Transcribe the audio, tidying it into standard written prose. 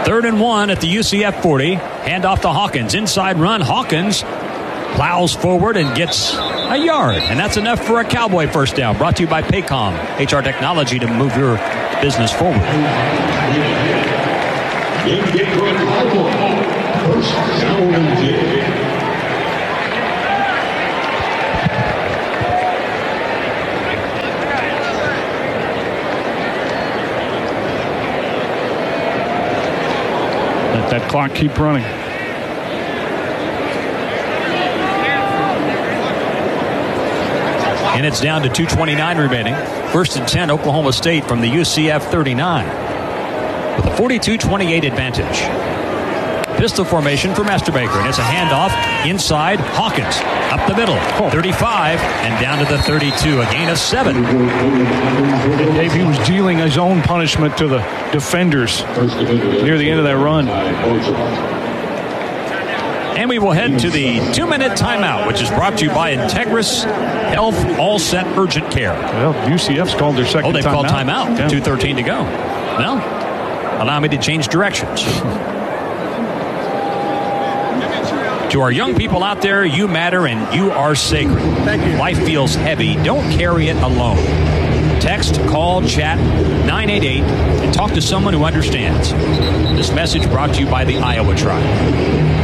3rd and 1 at the UCF 40. Hand off to Hawkins. Inside run. Hawkins plows forward and gets a yard. And that's enough for a Cowboy first down. Brought to you by Paycom, HR technology to move your business forward. Let that clock keep running. And it's down to 2:29 remaining. 1st and 10, Oklahoma State from the UCF 39. With a 42-28 advantage. Pistol formation for Masterbaker. And it's a handoff inside. Hawkins up the middle. 35 and down to the 32. A gain of 7. Dave, he was dealing his own punishment to the defenders near the end of that run. And we will head to the 2-minute timeout, which is brought to you by Integris Health All Set Urgent Care. Well, UCF's called their second timeout. Oh, they've called timeout. Yeah. 2:13 to go. Well, allow me to change directions. To our young people out there, you matter and you are sacred. Thank you. Life feels heavy. Don't carry it alone. Text, call, chat 988 and talk to someone who understands. This message brought to you by the Iowa Tribe.